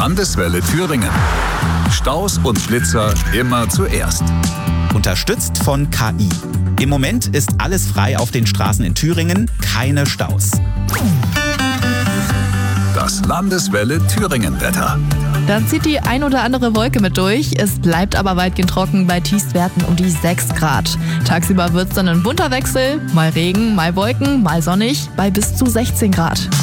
Landeswelle Thüringen. Staus und Blitzer immer zuerst. Unterstützt von KI. Im Moment ist alles frei auf den Straßen in Thüringen, keine Staus. Das Landeswelle Thüringen-Wetter. Dann zieht die ein oder andere Wolke mit durch. Es bleibt aber weitgehend trocken bei Tiefstwerten um die 6 Grad. Tagsüber wird es dann ein bunter Wechsel. Mal Regen, mal Wolken, mal sonnig bei bis zu 16 Grad.